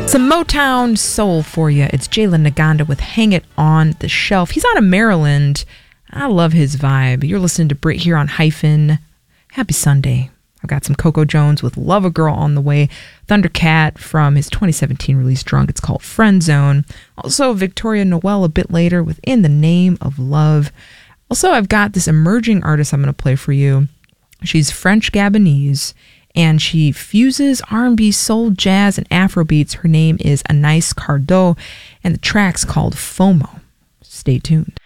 Some Motown soul for you. It's Jalen Naganda with Hang It on the Shelf. He's out of Maryland. I love his vibe. You're listening to Brit here on Hyphen. Happy Sunday. I've got some Coco Jones with Love a Girl on the way. Thundercat from his 2017 release Drunk. It's called Friend Zone. Also Victoria Noel a bit later with In the Name of Love. Also, I've got this emerging artist I'm going to play for you. She's French Gabonese, and she fuses R&B, soul, jazz, and Afrobeats. Her name is Anais Cardo, and the track's called FOMO. Stay tuned.